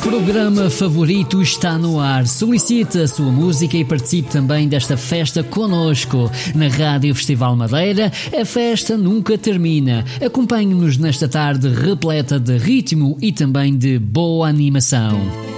Programa favorito está no ar. Solicite a sua música e participe também desta festa connosco. Na Rádio Festival Madeira, a festa nunca termina. Acompanhe-nos nesta tarde repleta de ritmo e também de boa animação.